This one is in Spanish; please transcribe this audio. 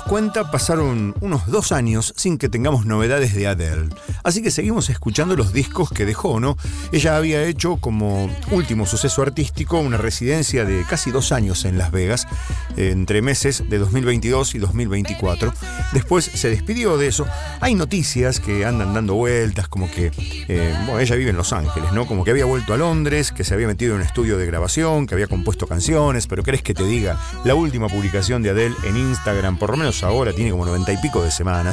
cuenta, pasaron unos 2 años sin que tengamos novedades de Adele. Así que seguimos escuchando los discos que dejó, ¿no? Ella había hecho como último suceso artístico una residencia de casi 2 años en Las Vegas, entre meses de 2022 y 2024. Después se despidió de eso. Hay noticias que andan dando vueltas, como que ella vive en Los Ángeles, ¿no? Como que había vuelto a Londres, que se había metido en un estudio de grabación, que había compuesto canciones, pero ¿querés que te diga? La última publicación de Adele en Instagram, por lo menos ahora, tiene como 90 y pico de semanas.